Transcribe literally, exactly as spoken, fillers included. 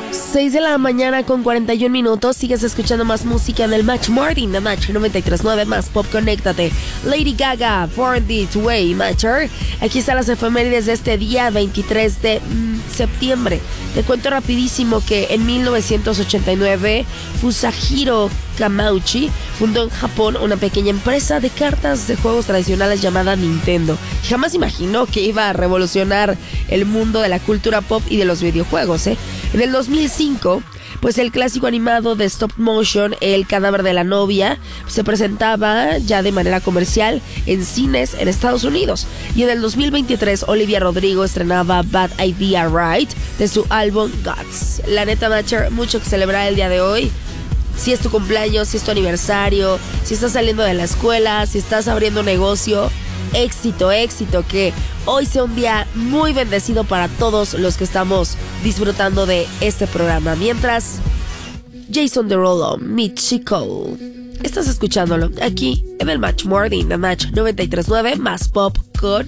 seis de la mañana con cuarenta y un minutos. Sigues escuchando más música en el Match Morning de Match noventa y tres punto nueve más Pop. Conéctate. Lady Gaga, Born This Way, Matcher. Aquí están las efemérides de este día, veintitrés de mm, septiembre. Te cuento rapidísimo que en mil novecientos ochenta y nueve Fusajiro Kamauchi fundó en Japón una pequeña empresa de cartas de juegos tradicionales llamada Nintendo. Jamás imaginó que iba a revolucionar el mundo de la cultura pop y de los videojuegos, ¿eh? En el dos mil cinco, pues el clásico animado de stop motion, El cadáver de la novia, se presentaba ya de manera comercial en cines en Estados Unidos. Y en el dos mil veintitrés, Olivia Rodrigo estrenaba Bad Idea Right de su álbum Guts. La neta, Matcher, mucho que celebrar el día de hoy. Si es tu cumpleaños, si es tu aniversario, si estás saliendo de la escuela, si estás abriendo un negocio, éxito, éxito, que hoy sea un día muy bendecido para todos los que estamos disfrutando de este programa. Mientras, Jason Derulo, mi chico, estás escuchándolo aquí en el Match Morning, de Match noventa y tres punto nueve más Pop con